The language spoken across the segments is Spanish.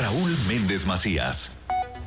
Raúl Méndez Macías.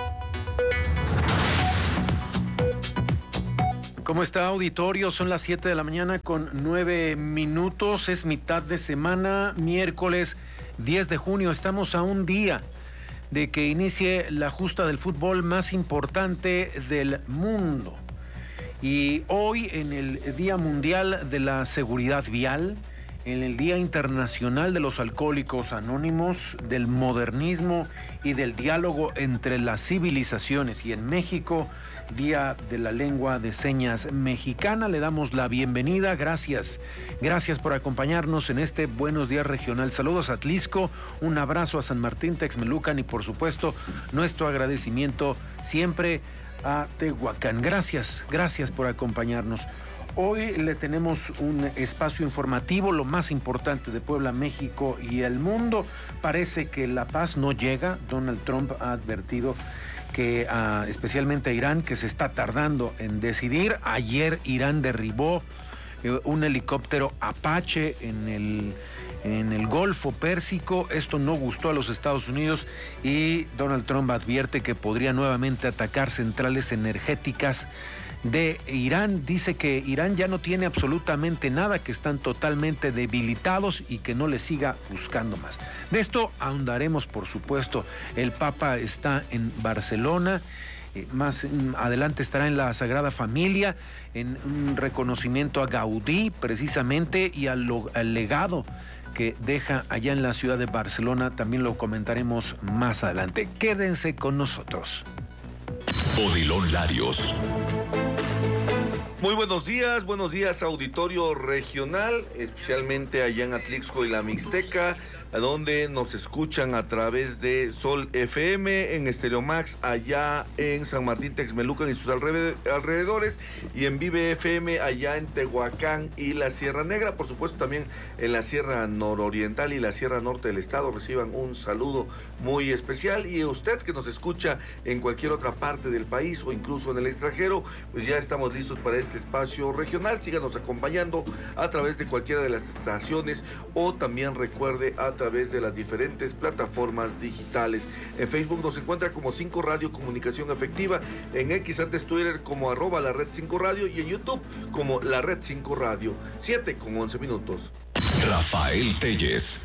¿Cómo está, auditorio? Son las 7 de la mañana con 9 minutos. Es mitad de semana, miércoles 10 de junio. Estamos a un día de que inicie la justa del fútbol más importante del mundo. Y hoy, en el Día Mundial de la Seguridad Vial, en el Día Internacional de los Alcohólicos Anónimos, del modernismo y del diálogo entre las civilizaciones, y en México, Día de la Lengua de Señas Mexicana, le damos la bienvenida. Gracias por acompañarnos en este Buenos Días Regional. Saludos a Atlixco, un abrazo a San Martín Texmelucan y por supuesto nuestro agradecimiento siempre a Tehuacán. Gracias por acompañarnos. Hoy le tenemos un espacio informativo, lo más importante de Puebla, México y el mundo. Parece que la paz no llega. Donald Trump ha advertido que especialmente a Irán, que se está tardando en decidir. Ayer Irán derribó un helicóptero Apache en el Golfo Pérsico. Esto no gustó a los Estados Unidos y Donald Trump advierte que podría nuevamente atacar centrales energéticas de Irán. Dice que Irán ya no tiene absolutamente nada, que están totalmente debilitados y que no le siga buscando más. De esto ahondaremos, por supuesto. El Papa está en Barcelona. Más adelante estará en la Sagrada Familia, en un reconocimiento a Gaudí, precisamente, y al legado que deja allá en la ciudad de Barcelona. También lo comentaremos más adelante. Quédense con nosotros. Odilon Larios. Muy buenos días, auditorio regional, especialmente allá en Atlixco y la Mixteca, a donde nos escuchan a través de Sol FM, en Estéreo Max, allá en San Martín Texmelucan y sus alrededores, y en Vive FM allá en Tehuacán y la Sierra Negra, por supuesto también en la Sierra Nororiental y la Sierra Norte del estado. Reciban un saludo muy especial, y usted que nos escucha en cualquier otra parte del país o incluso en el extranjero, pues ya estamos listos para este espacio regional. Síganos acompañando a través de cualquiera de las estaciones, o también recuerde a través de las diferentes plataformas digitales. En Facebook nos encuentra como 5 Radio Comunicación Efectiva, en X antes Twitter como @la Red 5 Radio, y en YouTube como la Red 5 Radio. 7:11. Rafael Telles.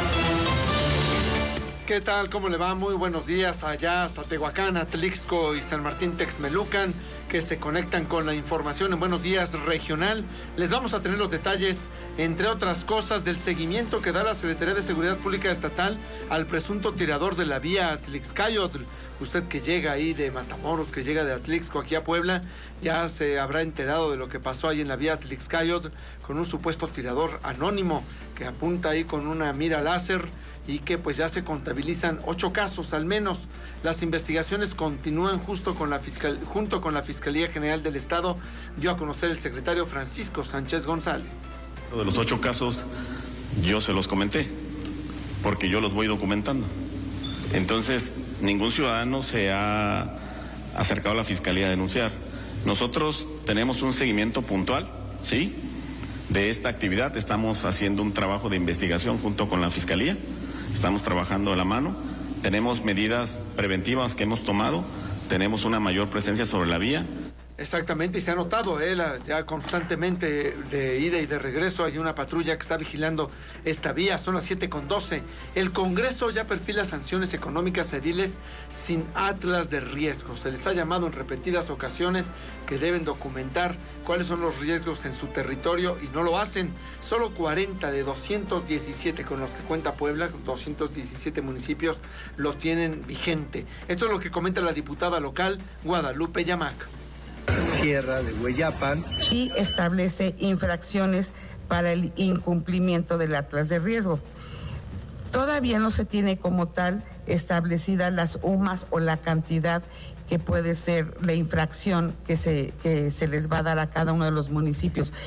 ¿Qué tal? ¿Cómo le va? Muy buenos días allá hasta Tehuacán, Atlixco y San Martín Texmelucan, que se conectan con la información en Buenos Días Regional. Les vamos a tener los detalles, entre otras cosas, del seguimiento que da la Secretaría de Seguridad Pública Estatal al presunto tirador de la vía Atlixcayotl. Usted que llega ahí de Matamoros, que llega de Atlixco aquí a Puebla, ya se habrá enterado de lo que pasó ahí en la vía Atlixcayotl con un supuesto tirador anónimo que apunta ahí con una mira láser, y que pues ya se contabilizan 8 casos al menos. Las investigaciones continúan junto con la Fiscalía General del Estado, dio a conocer el secretario Francisco Sánchez González. De los 8 casos yo se los comenté, porque yo los voy documentando. Entonces, ningún ciudadano se ha acercado a la Fiscalía a denunciar. Nosotros tenemos un seguimiento puntual, ¿sí?, de esta actividad. Estamos haciendo un trabajo de investigación junto con la Fiscalía. Estamos trabajando de la mano, tenemos medidas preventivas que hemos tomado, tenemos una mayor presencia sobre la vía. Exactamente, y se ha notado ya constantemente de ida y de regreso hay una patrulla que está vigilando esta vía. Son las 7:12. El Congreso ya perfila sanciones económicas a ediles sin atlas de riesgo. Se les ha llamado en repetidas ocasiones que deben documentar cuáles son los riesgos en su territorio, y no lo hacen. Solo 40 de 217 con los que cuenta Puebla, 217 municipios, lo tienen vigente. Esto es lo que comenta la diputada local Guadalupe Yamac. Sierra de Hueyapan, y establece infracciones para el incumplimiento del atlas de riesgo. Todavía no se tiene como tal establecida las UMAS o la cantidad que puede ser la infracción que se les va a dar a cada uno de los municipios.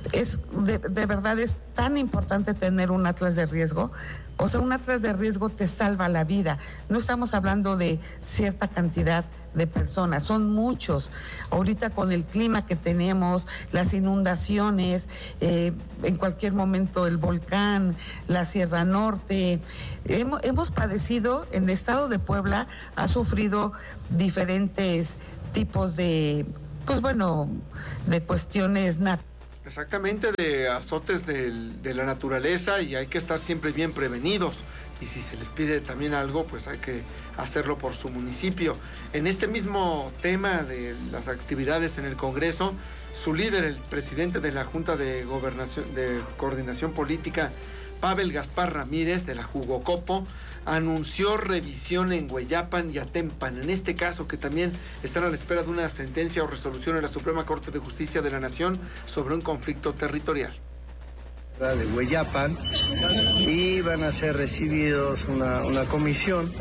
de verdad es tan importante tener un atlas de riesgo. O sea, un atlas de riesgo te salva la vida. No estamos hablando de cierta cantidad de personas, son muchos. Ahorita con el clima que tenemos, las inundaciones, en cualquier momento el volcán, la Sierra Norte, hemos padecido, en el estado de Puebla ha sufrido diferentes tipos de, de cuestiones naturales. Exactamente, de azotes de la naturaleza, y hay que estar siempre bien prevenidos. Y si se les pide también algo, pues hay que hacerlo por su municipio. En este mismo tema de las actividades en el Congreso, su líder, el presidente de la Junta de Coordinación Política, Pavel Gaspar Ramírez, de la Jugocopo, anunció revisión en Hueyapan y Atempan. En este caso, que también están a la espera de una sentencia o resolución en la Suprema Corte de Justicia de la Nación sobre un conflicto territorial. De Hueyapan, y van a ser recibidos una comisión,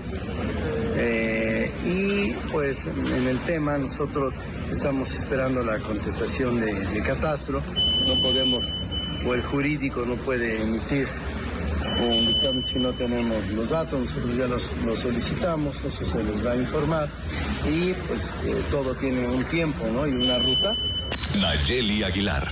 y pues en el tema nosotros estamos esperando la contestación de Catastro. No podemos, o el jurídico no puede emitir un dictamen si no tenemos los datos. Nosotros ya los solicitamos, eso se les va a informar, y pues todo tiene un tiempo, ¿no? Y una ruta. Nayeli Aguilar.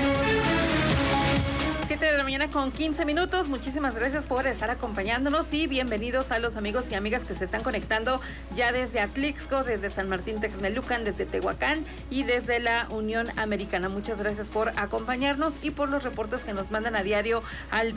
7 de la mañana con 15 minutos. Muchísimas gracias por estar acompañándonos y bienvenidos a los amigos y amigas que se están conectando ya desde Atlixco, desde San Martín Texmelucan, desde Tehuacán y desde la Unión Americana. Muchas gracias por acompañarnos y por los reportes que nos mandan a diario al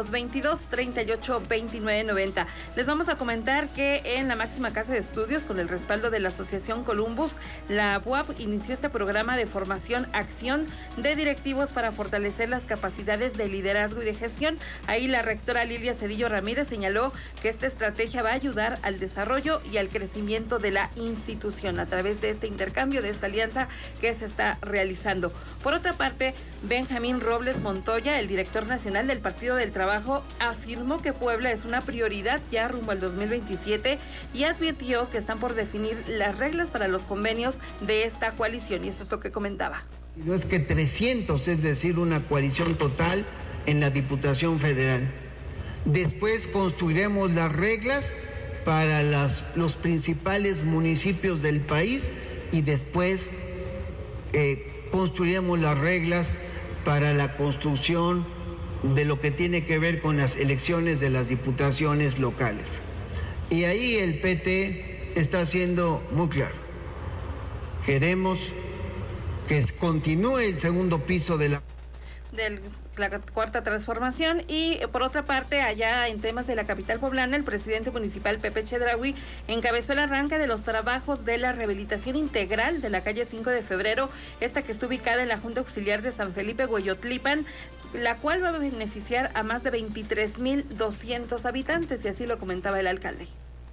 2222-382990. Les vamos a comentar que en la máxima casa de estudios, con el respaldo de la Asociación Columbus, la UAP inició este programa de formación acción de directivos para fortalecer las capacidades de liderazgo y de gestión. Ahí la rectora Lilia Cedillo Ramírez señaló que esta estrategia va a ayudar al desarrollo y al crecimiento de la institución a través de este intercambio, de esta alianza que se está realizando. Por otra parte, Benjamín Robles Montoya, el director nacional del Partido del Trabajo, afirmó que Puebla es una prioridad ya rumbo al 2027 y advirtió que están por definir las reglas para los convenios de esta coalición, y esto es lo que comentaba. No es que 300, es decir, una coalición total en la Diputación Federal. Después construiremos las reglas para los principales municipios del país, y después construiremos las reglas para la construcción de lo que tiene que ver con las elecciones de las diputaciones locales. Y ahí el PT está siendo muy claro. Queremos que continúe el segundo piso de la cuarta transformación. Y por otra parte, allá en temas de la capital poblana, el presidente municipal Pepe Chedraui encabezó el arranque de los trabajos de la rehabilitación integral de la calle 5 de Febrero, esta que está ubicada en la Junta Auxiliar de San Felipe Hueyotlipan, la cual va a beneficiar a más de 23,200 habitantes, y así lo comentaba el alcalde.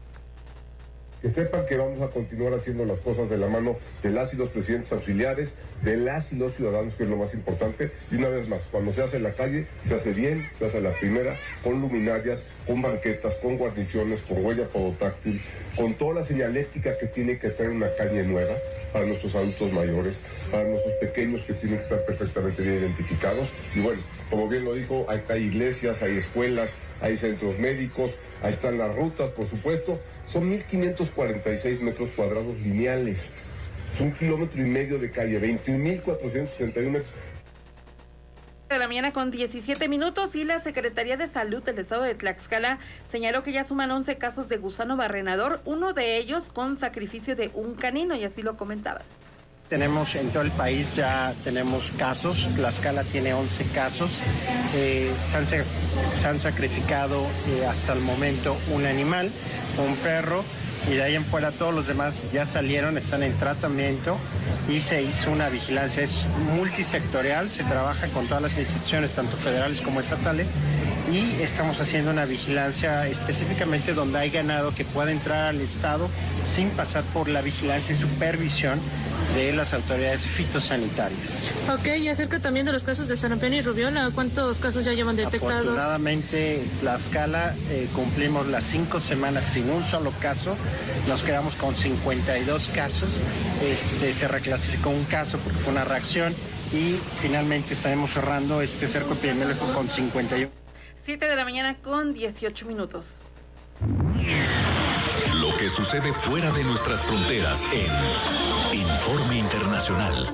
Que sepan que vamos a continuar haciendo las cosas de la mano de las y los presidentes auxiliares, de las y los ciudadanos, que es lo más importante. Y una vez más, cuando se hace en la calle, se hace bien, se hace la primera, con luminarias, con banquetas, con guarniciones, con huella podotáctil, con toda la señalética que tiene que traer una calle nueva para nuestros adultos mayores, para nuestros pequeños que tienen que estar perfectamente bien identificados. Y bueno, como bien lo dijo, hay iglesias, hay escuelas, hay centros médicos, ahí están las rutas, por supuesto. Son 1,546 metros cuadrados lineales. Es 1,5 kilómetros de calle, 21,461 metros. De la mañana con 17 minutos, y la Secretaría de Salud del Estado de Tlaxcala señaló que ya suman 11 casos de gusano barrenador, uno de ellos con sacrificio de un canino, y así lo comentaban. Tenemos en todo el país, ya tenemos casos. Tlaxcala tiene 11 casos. Se han sacrificado hasta el momento un animal, un perro, y de ahí en fuera todos los demás ya salieron, están en tratamiento, y se hizo una vigilancia. Es multisectorial, se trabaja con todas las instituciones, tanto federales como estatales, y estamos haciendo una vigilancia específicamente donde hay ganado que pueda entrar al estado sin pasar por la vigilancia y supervisión de las autoridades fitosanitarias. Ok, y acerca también de los casos de sarampión y rubiola, ¿cuántos casos ya llevan detectados? Afortunadamente, Tlaxcala cumplimos las 5 semanas sin un solo caso, nos quedamos con 52 casos, se reclasificó un caso porque fue una reacción y finalmente estaremos cerrando este cerco epidemiológico con 51. 7 de la mañana con 18 minutos. Lo que sucede fuera de nuestras fronteras en Informe Internacional.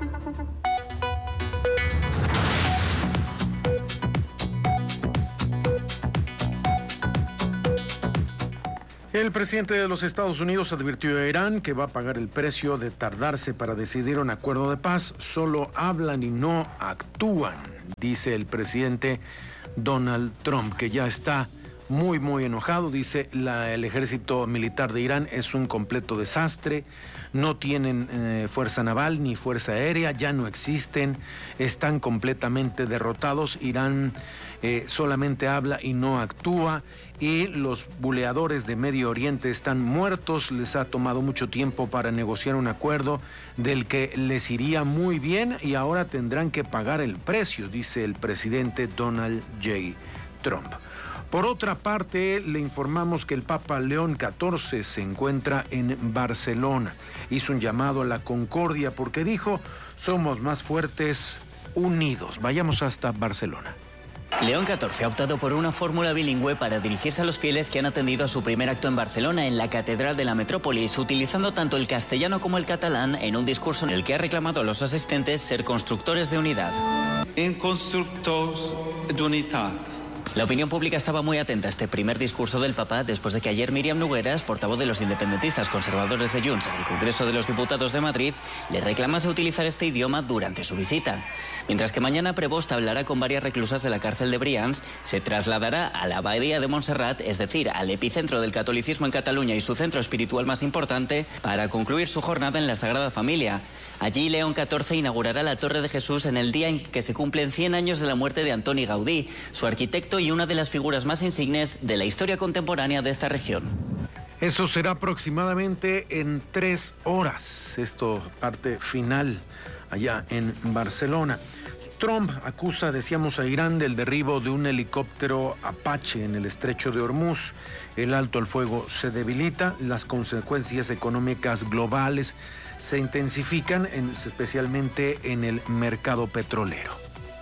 El presidente de los Estados Unidos advirtió a Irán que va a pagar el precio de tardarse para decidir un acuerdo de paz. Solo hablan y no actúan, dice el presidente Donald Trump, que ya está muy enojado. Dice el ejército militar de Irán es un completo desastre, no tienen fuerza naval ni fuerza aérea, ya no existen, están completamente derrotados. Irán solamente habla y no actúa, y los buleadores de Medio Oriente están muertos. Les ha tomado mucho tiempo para negociar un acuerdo del que les iría muy bien y ahora tendrán que pagar el precio, dice el presidente Donald J. Trump. Por otra parte, le informamos que el Papa León XIV se encuentra en Barcelona. Hizo un llamado a la concordia porque dijo: somos más fuertes unidos. Vayamos hasta Barcelona. León XIV ha optado por una fórmula bilingüe para dirigirse a los fieles que han atendido a su primer acto en Barcelona, en la Catedral de la Metrópolis, utilizando tanto el castellano como el catalán en un discurso en el que ha reclamado a los asistentes ser constructores de unidad. En constructors d'unitat. La opinión pública estaba muy atenta a este primer discurso del Papa después de que ayer Míriam Nogueras, portavoz de los independentistas conservadores de Junts en el Congreso de los Diputados de Madrid, le reclamase utilizar este idioma durante su visita. Mientras que mañana Prevost hablará con varias reclusas de la cárcel de Brians, se trasladará a la Abadía de Montserrat, es decir, al epicentro del catolicismo en Cataluña y su centro espiritual más importante, para concluir su jornada en la Sagrada Familia. Allí León XIV inaugurará la Torre de Jesús en el día en que se cumplen 100 años de la muerte de Antoni Gaudí, su arquitecto y una de las figuras más insignes de la historia contemporánea de esta región. Eso será aproximadamente en 3 horas. Esto parte final allá en Barcelona. Trump acusa, decíamos, a Irán del derribo de un helicóptero Apache en el estrecho de Hormuz. El alto al fuego se debilita, las consecuencias económicas globales se intensifican, especialmente en el mercado petrolero.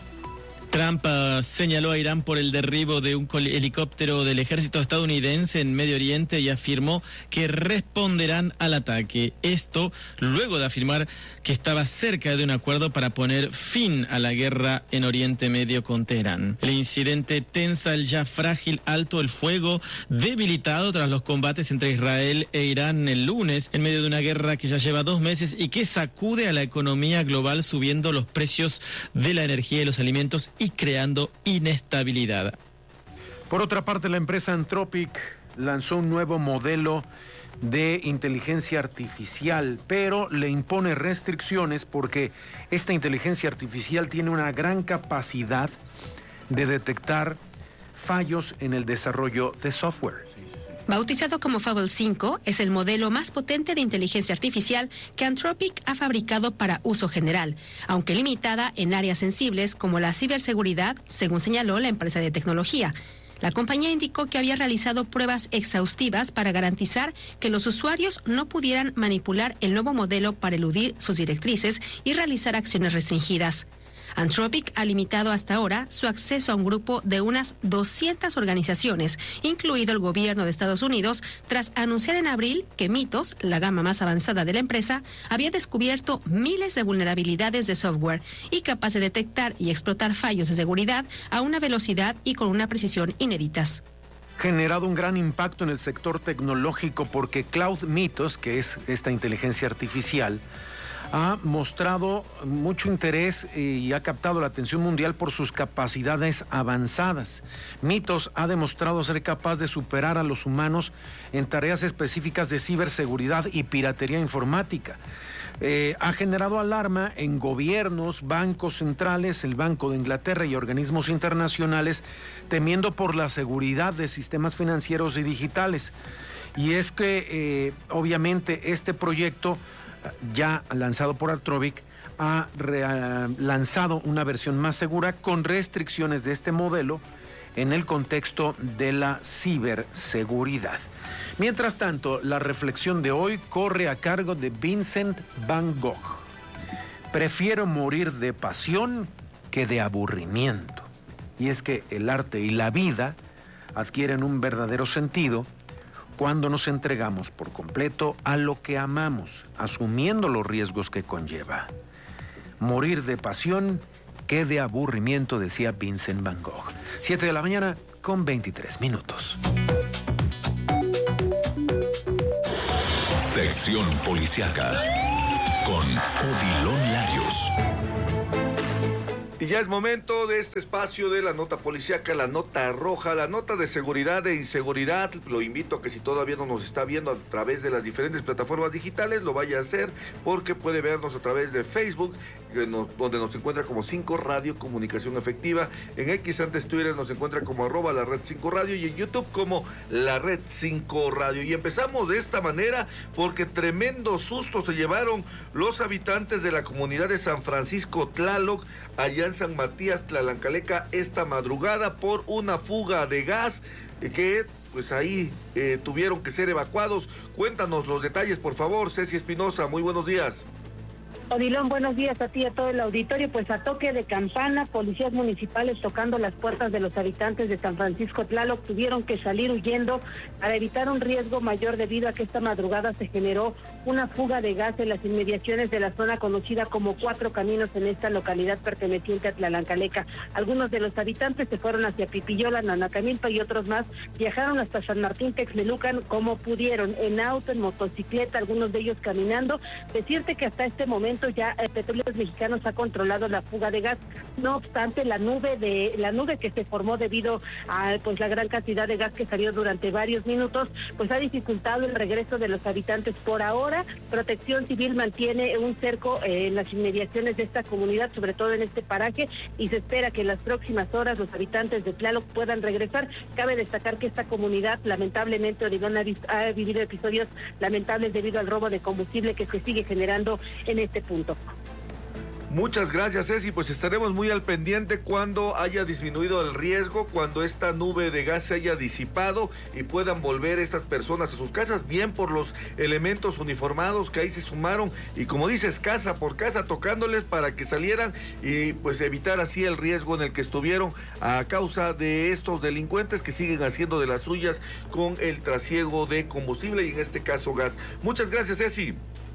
Trump señaló a Irán por el derribo de un helicóptero del ejército estadounidense en Medio Oriente y afirmó que responderán al ataque. Esto luego de afirmar que estaba cerca de un acuerdo para poner fin a la guerra en Oriente Medio con Teherán. El incidente tensa el ya frágil alto el fuego, debilitado tras los combates entre Israel e Irán el lunes, en medio de una guerra que ya lleva 2 meses y que sacude a la economía global, subiendo los precios de la energía y los alimentos y creando inestabilidad. Por otra parte, la empresa Anthropic lanzó un nuevo modelo de inteligencia artificial, pero le impone restricciones porque esta inteligencia artificial tiene una gran capacidad de detectar fallos en el desarrollo de software. Bautizado como Fable 5, es el modelo más potente de inteligencia artificial que Anthropic ha fabricado para uso general, aunque limitada en áreas sensibles como la ciberseguridad, según señaló la empresa de tecnología. La compañía indicó que había realizado pruebas exhaustivas para garantizar que los usuarios no pudieran manipular el nuevo modelo para eludir sus directrices y realizar acciones restringidas. Anthropic ha limitado hasta ahora su acceso a un grupo de unas 200 organizaciones, incluido el gobierno de Estados Unidos, tras anunciar en abril que Mythos, la gama más avanzada de la empresa, había descubierto miles de vulnerabilidades de software y capaz de detectar y explotar fallos de seguridad a una velocidad y con una precisión inéditas. Generado un gran impacto en el sector tecnológico porque Cloud Mythos, que es esta inteligencia artificial, ha mostrado mucho interés y ha captado la atención mundial por sus capacidades avanzadas. Mythos ha demostrado ser capaz de superar a los humanos en tareas específicas de ciberseguridad y piratería informática. Ha generado alarma en gobiernos, bancos centrales, el Banco de Inglaterra y organismos internacionales, temiendo por la seguridad de sistemas financieros y digitales. Y es que obviamente este proyecto ya lanzado por Artrovic, ha lanzado una versión más segura con restricciones de este modelo en el contexto de la ciberseguridad. Mientras tanto, la reflexión de hoy corre a cargo de Vincent Van Gogh. Prefiero morir de pasión que de aburrimiento. Y es que el arte y la vida adquieren un verdadero sentido cuando nos entregamos por completo a lo que amamos, asumiendo los riesgos que conlleva. Morir de pasión que de aburrimiento, decía Vincent Van Gogh. 7 de la mañana con 23 minutos. Sección Policiaca con Odilon Larios. Y ya es momento de este espacio de la nota policiaca, la nota roja, la nota de seguridad e inseguridad. Lo invito a que si todavía no nos está viendo a través de las diferentes plataformas digitales, lo vaya a hacer, porque puede vernos a través de Facebook, donde nos encuentra como 5 Radio Comunicación Efectiva. En X, antes Twitter, nos encuentra como @la red 5 Radio, y en YouTube como la red 5 Radio. Y empezamos de esta manera porque tremendo susto se llevaron los habitantes de la comunidad de San Francisco Tlaloc, allá en San Matías, Tlalancaleca, esta madrugada por una fuga de gas que pues ahí tuvieron que ser evacuados. Cuéntanos los detalles, por favor, Ceci Espinosa. Muy buenos días. Odilon, buenos días a ti y a todo el auditorio. Pues a toque de campana, policías municipales tocando las puertas de los habitantes de San Francisco Tlaloc tuvieron que salir huyendo para evitar un riesgo mayor, debido a que esta madrugada se generó una fuga de gas en las inmediaciones de la zona conocida como Cuatro Caminos, en esta localidad perteneciente a Tlalancaleca. Algunos de los habitantes se fueron hacia Pipiyola, Nanacamilpa, y otros más viajaron hasta San Martín Texmelucan como pudieron, en auto, en motocicleta, algunos de ellos caminando. Decirte que hasta este momento ya Petróleos Mexicanos ha controlado la fuga de gas. No obstante, la nube que se formó debido a pues la gran cantidad de gas que salió durante varios minutos, pues ha dificultado el regreso de los habitantes. Por ahora, Protección Civil mantiene un cerco en las inmediaciones de esta comunidad, sobre todo en este paraje, y se espera que en las próximas horas los habitantes de Tlaloc puedan regresar. Cabe destacar que esta comunidad, lamentablemente, ha vivido episodios lamentables debido al robo de combustible que se sigue generando en este punto. Muchas gracias, Ceci. Pues estaremos muy al pendiente cuando haya disminuido el riesgo, cuando esta nube de gas se haya disipado y puedan volver estas personas a sus casas, bien por los elementos uniformados que ahí se sumaron, y como dices, casa por casa tocándoles para que salieran y pues evitar así el riesgo en el que estuvieron a causa de estos delincuentes que siguen haciendo de las suyas con el trasiego de combustible y en este caso gas. Muchas gracias, Ceci.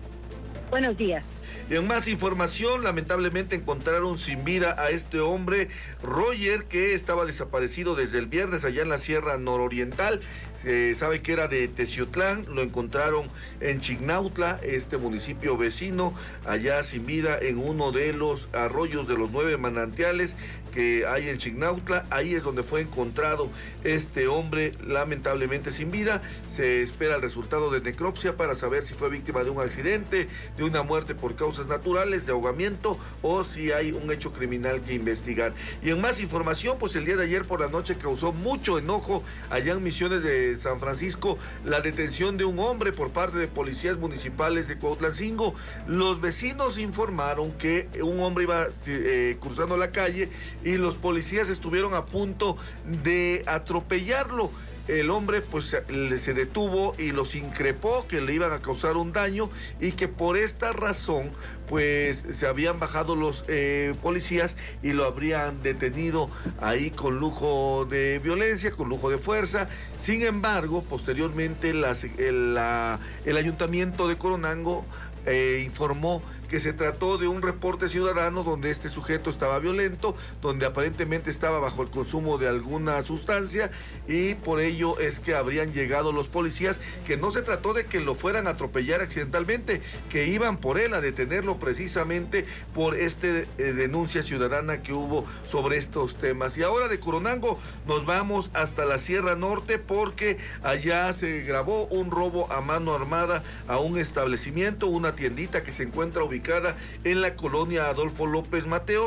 Buenos días. Y en más información, lamentablemente encontraron sin vida a este hombre, Roger, que estaba desaparecido desde el viernes allá en la Sierra Nororiental. Sabe que era de Teciutlán, lo encontraron en Chignautla, este municipio vecino, allá sin vida en uno de los arroyos de los 9 manantiales que hay en Chignautla. Ahí es donde fue encontrado este hombre, lamentablemente sin vida. Se espera el resultado de necropsia para saber si fue víctima de un accidente, de una muerte por causas naturales, de ahogamiento, o si hay un hecho criminal que investigar. Y en más información, pues el día de ayer por la noche causó mucho enojo allá en Misiones de San Francisco la detención de un hombre por parte de policías municipales de Cuautlancingo. Los vecinos informaron que un hombre iba cruzando la calle y los policías estuvieron a punto de atropellarlo. El hombre pues se detuvo y los increpó que le iban a causar un daño, y que por esta razón pues se habían bajado los policías y lo habrían detenido ahí con lujo de violencia, con lujo de fuerza. Sin embargo, posteriormente el Ayuntamiento de Coronango informó que se trató de un reporte ciudadano donde este sujeto estaba violento, donde aparentemente estaba bajo el consumo de alguna sustancia, y por ello es que habrían llegado los policías, que no se trató de que lo fueran a atropellar accidentalmente, que iban por él a detenerlo precisamente por denuncia ciudadana que hubo sobre estos temas. Y ahora de Coronango nos vamos hasta la Sierra Norte, porque allá se grabó un robo a mano armada a un establecimiento, una tiendita que se encuentra ubicada en la colonia Adolfo López Mateos.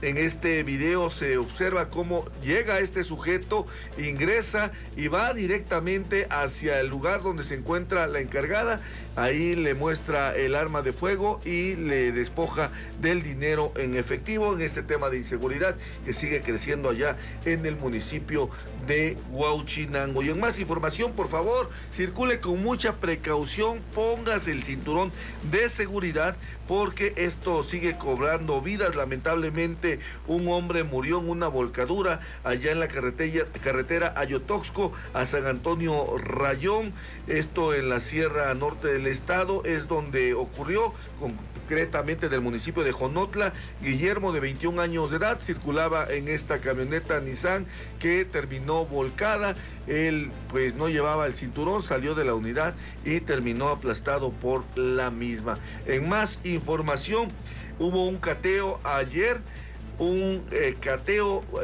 En este video se observa cómo llega este sujeto, ingresa y va directamente hacia el lugar donde se encuentra la encargada. Ahí le muestra el arma de fuego y le despoja del dinero en efectivo en este tema de inseguridad que sigue creciendo allá en el municipio de Huauchinango. Y en más información, por favor, circule con mucha precaución, póngase el cinturón de seguridad porque esto sigue cobrando vidas. Lamentablemente, un hombre murió en una volcadura allá en la carretera Ayotoxco a San Antonio Rayón, esto en la Sierra Norte del estado, es donde ocurrió, concretamente del municipio de Jonotla. Guillermo, de 21 años de edad, circulaba en esta camioneta Nissan que terminó volcada. Él pues no llevaba el cinturón, salió de la unidad y terminó aplastado por la misma. En más información, hubo un cateo ayer, un cateo